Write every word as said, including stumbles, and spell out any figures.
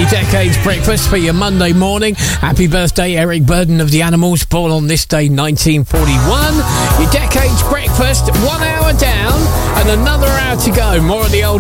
your Decades Breakfast for your Monday morning. Happy birthday, Eric Burden of the Animals, born on this day, nineteen forty-one. Your Decades Breakfast, one hour down and another hour to go. More of the old